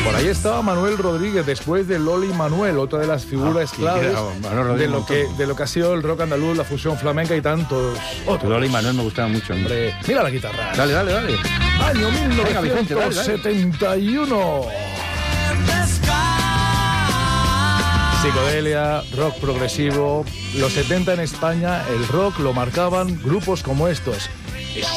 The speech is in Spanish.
Por ahí estaba Manuel Rodríguez, después de Loli Manuel, otra de las figuras claves de lo que ha sido el rock andaluz, la fusión flamenca y tantos otros. Loli Manuel me gustaba mucho, hombre. Mira la guitarra. Dale. Año 1971. Psicodelia, rock progresivo. Los 70 en España, el rock lo marcaban grupos como estos.